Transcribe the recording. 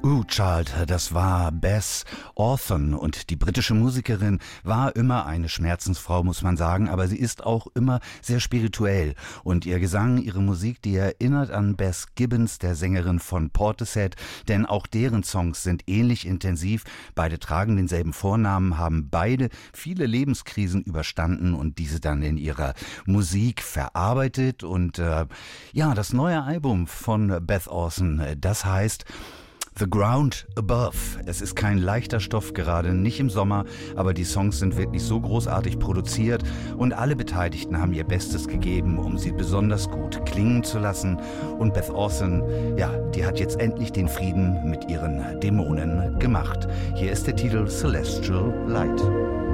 Child, das war Beth Orton, und die britische Musikerin war immer eine Schmerzensfrau, muss man sagen, aber sie ist auch immer sehr spirituell, und ihr Gesang, ihre Musik, die erinnert an Beth Gibbons, der Sängerin von Portishead, denn auch deren Songs sind ähnlich intensiv, beide tragen denselben Vornamen, haben beide viele Lebenskrisen überstanden und diese dann in ihrer Musik verarbeitet. Und das neue Album von Beth Orton, das heißt The Ground Above. Es ist kein leichter Stoff, gerade nicht im Sommer, aber die Songs sind wirklich so großartig produziert und alle Beteiligten haben ihr Bestes gegeben, um sie besonders gut klingen zu lassen. Und Beth Orton, die hat jetzt endlich den Frieden mit ihren Dämonen gemacht. Hier ist der Titel Celestial Light.